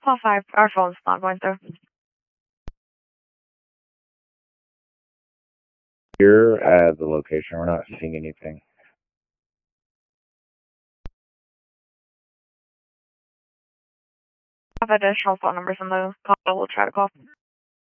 Call 5. Our phone's not going through. Here at the location, we're not seeing anything. I have additional phone numbers in the call. We'll try to call.